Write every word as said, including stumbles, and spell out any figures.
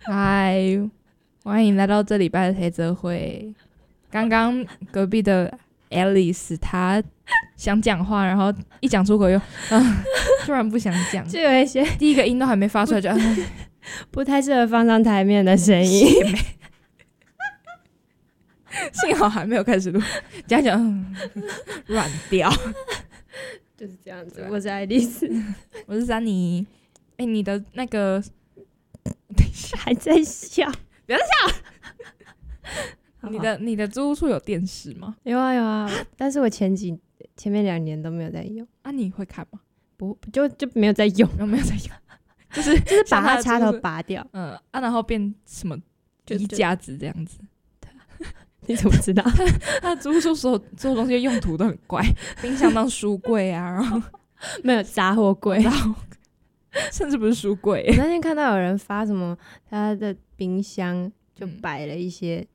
嗨，欢迎来到这礼拜的黑泽会。刚刚隔壁的 Alice 她想讲话，然后一讲出口又、呃、突然不想讲， 就有一些第一个音都还没发出来就不太适合放上台面的声音。 幸好还没有开始录，讲讲软掉。 就是这样子。我是爱丽丝， 我是珊妮。哎、欸，你的那个还在笑， 不要再笑。你的你的租屋处有电视吗？ 有啊有啊，但是我前几前面两年都没有在用。 啊，你会看吗？ 不，就就没有在用， 有没有在用？就是就是把它插头拔掉， 嗯啊，然后变什么衣架子这样子。 你怎么知道？ 他的租屋处所有所有东西的用途都很怪，冰箱当书柜啊，然后没有杂货柜， 甚至不是书柜。 我那天看到有人发什么，他的冰箱就摆了一些